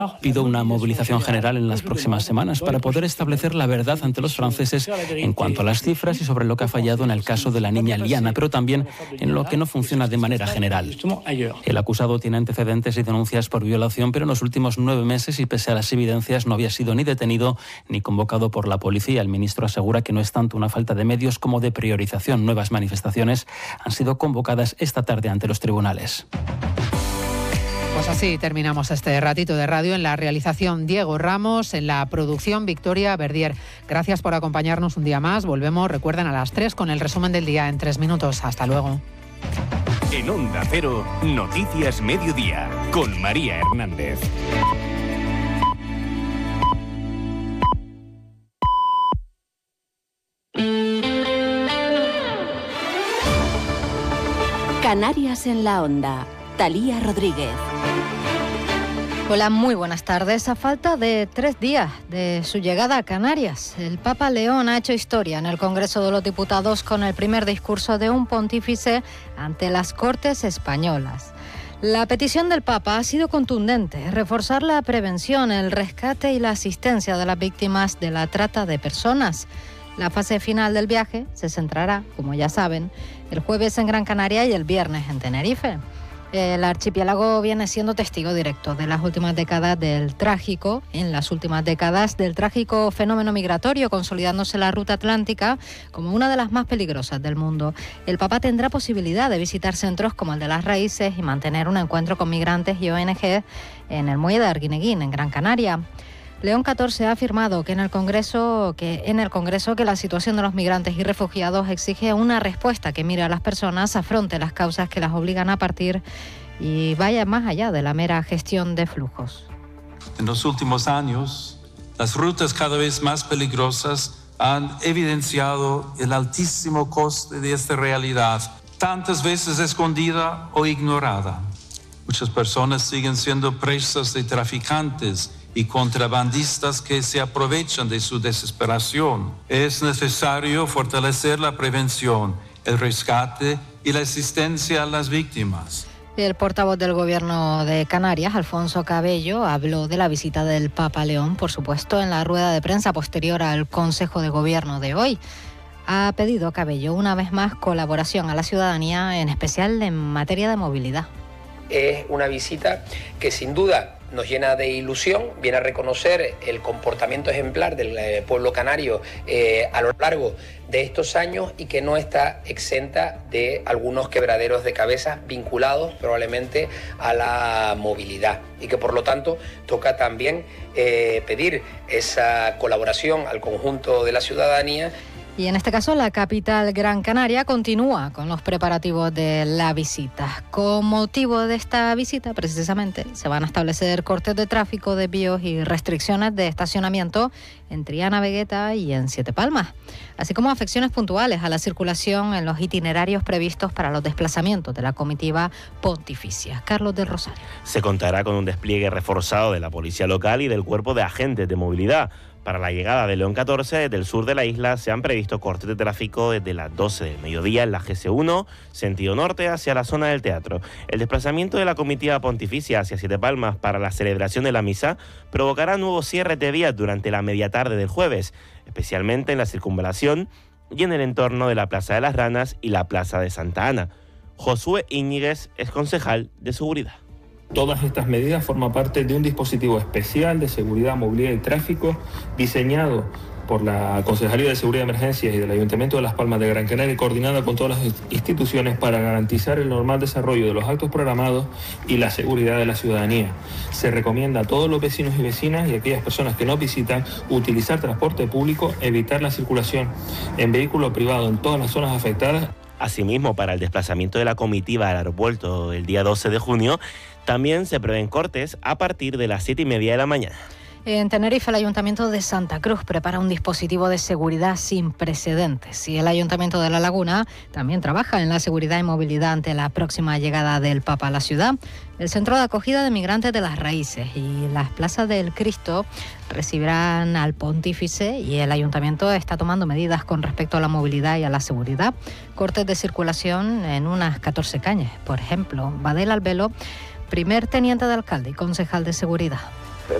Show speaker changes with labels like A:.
A: Pido una movilización general en las próximas semanas para poder establecer la verdad ante los franceses en cuanto a las cifras y sobre lo que ha fallado en el caso de la niña Liana, pero también en lo que no funciona de manera general. El acusado tiene antecedentes y denuncias por violación, pero en los últimos 9 meses y pese a las evidencias no había sido ni detenido ni convocado por la policía. El ministro asegura que no es tanto una falta de medios como de priorización. Nuevas manifestaciones han sido convocadas esta tarde ante los tribunales.
B: Pues así terminamos este ratito de radio. En la realización Diego Ramos, en la producción Victoria Verdier. Gracias por acompañarnos un día más. Volvemos, recuerden, a las 3 con el resumen del día en 3 minutos. Hasta luego.
C: En Onda Cero, Noticias Mediodía, con María Hernández.
D: Canarias en la Onda. Talía Rodríguez.
E: Hola, muy buenas tardes. A falta de 3 días de su llegada a Canarias, el Papa León ha hecho historia en el Congreso de los Diputados con el primer discurso de un pontífice ante las Cortes españolas. La petición del Papa ha sido contundente: reforzar la prevención, el rescate y la asistencia de las víctimas de la trata de personas. La fase final del viaje se centrará, como ya saben, el jueves en Gran Canaria y el viernes en Tenerife. El archipiélago viene siendo testigo directo de las últimas décadas del trágico fenómeno migratorio, consolidándose la ruta atlántica como una de las más peligrosas del mundo. El Papa tendrá posibilidad de visitar centros como el de Las Raíces y mantener un encuentro con migrantes y ONG en el muelle de Arguineguín, en Gran Canaria. León XIV ha afirmado que en el Congreso que la situación de los migrantes y refugiados exige una respuesta que mire a las personas, afronte las causas que las obligan a partir y vaya más allá de la mera gestión de flujos.
F: En los últimos años, las rutas cada vez más peligrosas han evidenciado el altísimo coste de esta realidad, tantas veces escondida o ignorada. Muchas personas siguen siendo presas de traficantes y contrabandistas que se aprovechan de su desesperación. Es necesario fortalecer la prevención, el rescate y la asistencia a las víctimas.
E: El portavoz del Gobierno de Canarias, Alfonso Cabello, habló de la visita del Papa León, por supuesto, en la rueda de prensa posterior al Consejo de Gobierno de hoy. Ha pedido Cabello una vez más colaboración a la ciudadanía, en especial en materia de movilidad.
G: Es una visita que sin duda nos llena de ilusión, viene a reconocer el comportamiento ejemplar del pueblo canario a lo largo de estos años y que no está exenta de algunos quebraderos de cabeza vinculados probablemente a la movilidad y que por lo tanto toca también pedir esa colaboración al conjunto de la ciudadanía.
E: Y en este caso la capital Gran Canaria continúa con los preparativos de la visita. Con motivo de esta visita, precisamente, se van a establecer cortes de tráfico, desvíos y restricciones de estacionamiento en Triana, Vegueta y en Siete Palmas, así como afecciones puntuales a la circulación en los itinerarios previstos para los desplazamientos de la comitiva pontificia. Carlos del Rosario.
H: Se contará con un despliegue reforzado de la policía local y del cuerpo de agentes de movilidad. Para la llegada de León XIV desde el sur de la isla se han previsto cortes de tráfico desde las 12 del mediodía en la GC1, sentido norte hacia la zona del teatro. El desplazamiento de la comitiva pontificia hacia Siete Palmas para la celebración de la misa provocará nuevos cierres de vías durante la media tarde del jueves, especialmente en la circunvalación y en el entorno de la Plaza de las Ranas y la Plaza de Santa Ana. Josué Íñiguez es concejal de seguridad.
I: Todas estas medidas forman parte de un dispositivo especial de seguridad, movilidad y tráfico diseñado por la Concejalía de Seguridad y Emergencias y del Ayuntamiento de Las Palmas de Gran Canaria, coordinada con todas las instituciones para garantizar el normal desarrollo de los actos programados y la seguridad de la ciudadanía. Se recomienda a todos los vecinos y vecinas y a aquellas personas que nos visitan utilizar transporte público, evitar la circulación en vehículo privado en todas las zonas afectadas.
H: Asimismo, para el desplazamiento de la comitiva al aeropuerto el día 12 de junio, también se prevén cortes a partir de las 7:30 de la mañana.
E: En Tenerife, el Ayuntamiento de Santa Cruz prepara un dispositivo de seguridad sin precedentes y el Ayuntamiento de La Laguna también trabaja en la seguridad y movilidad ante la próxima llegada del Papa a la ciudad. El Centro de Acogida de Migrantes de Las Raíces y las Plazas del Cristo recibirán al pontífice y el Ayuntamiento está tomando medidas con respecto a la movilidad y a la seguridad. Cortes de circulación en unas 14 calles, por ejemplo. Badel Albelo, primer teniente de alcalde y concejal de seguridad.